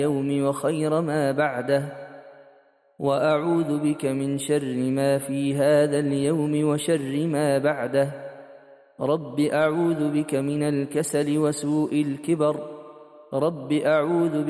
اليوم وخير ما بعده، وأعوذ بك من شر ما في هذا اليوم وشر ما بعده. رب أعوذ بك من الكسل وسوء الكبر. رب أعوذ